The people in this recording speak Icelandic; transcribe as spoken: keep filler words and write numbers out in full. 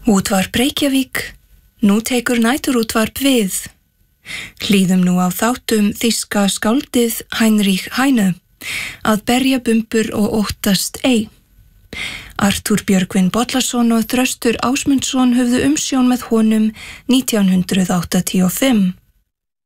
Útvarp Reykjavík, nú tekur næturútvarp við. Hlýðum nú á þáttum þýska skáldið Heinrich Heine, að berja bumbur og óttast ei. Arthúr Björgvin Bollason og Þröstur Ásmundsson höfðu umsjón með honum nítján hundrað áttatíu og fimm.